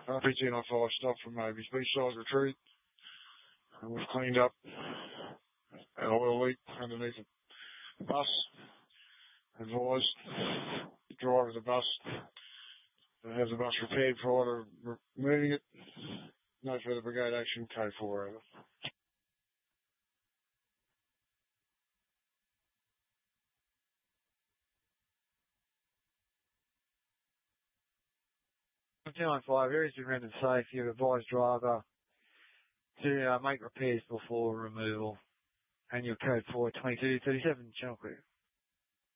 RP1005 stop from Mavis Beachside Retreat. And we've cleaned up an oil leak underneath the bus. Advised the driver of the bus to have the bus repaired prior to moving it. No further brigade action, code 4 over. RP1005, areas been rendered safe. You advise driver to make repairs before removal. And your code 4 2237 Channel Crew.